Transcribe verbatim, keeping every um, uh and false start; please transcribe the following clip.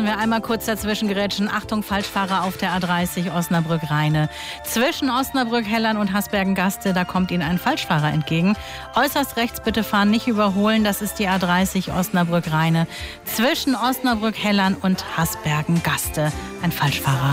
müssen wir einmal kurz dazwischen gerätschen. Achtung, Falschfahrer auf der A dreißig Osnabrück-Rheine. Zwischen Osnabrück-Hellern und Hasbergen-Gaste, da kommt Ihnen ein Falschfahrer entgegen. Äußerst rechts bitte fahren, nicht überholen. Das ist die A dreißig Osnabrück-Rheine. Zwischen Osnabrück-Hellern und Hasbergen-Gaste. Ein Falschfahrer.